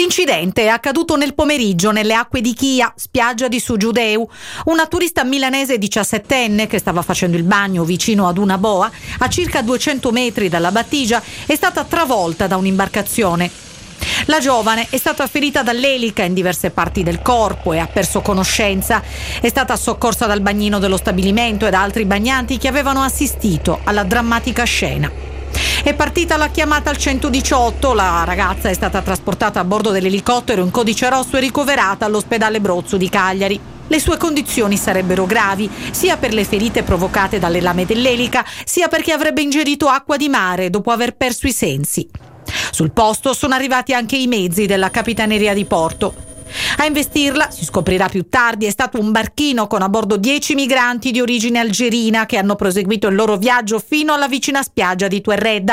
L'incidente è accaduto nel pomeriggio nelle acque di Chia, spiaggia di Sugiudeu. Una turista milanese 17enne che stava facendo il bagno vicino ad una boa a circa 200 metri dalla battigia è stata travolta da un'imbarcazione. La giovane è stata ferita dall'elica in diverse parti del corpo e ha perso conoscenza. È stata soccorsa dal bagnino dello stabilimento e da altri bagnanti che avevano assistito alla drammatica scena. È partita la chiamata al 118, la ragazza è stata trasportata a bordo dell'elicottero in codice rosso e ricoverata all'ospedale Brozzo di Cagliari. Le sue condizioni sarebbero gravi, sia per le ferite provocate dalle lame dell'elica, sia perché avrebbe ingerito acqua di mare dopo aver perso i sensi. Sul posto sono arrivati anche i mezzi della Capitaneria di Porto. A investirla, si scoprirà più tardi, è stato un barchino con a bordo 10 migranti di origine algerina che hanno proseguito il loro viaggio fino alla vicina spiaggia di Tuerredda.